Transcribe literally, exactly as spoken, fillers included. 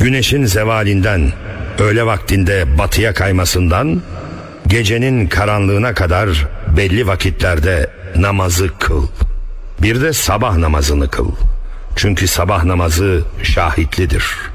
güneşin zevalinden, öğle vaktinde batıya kaymasından, gecenin karanlığına kadar belli vakitlerde namazı kıl. Bir de sabah namazını kıl. Çünkü sabah namazı şahitlidir.